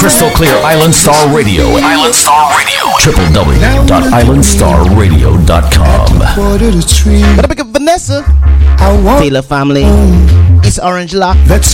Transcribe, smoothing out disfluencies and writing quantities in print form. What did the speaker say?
crystal clear Island Star Radio. Island Star Radio. www.islandstarradio.com. Gotta pick up Vanessa. Taylor family. East Orange Lock. Let's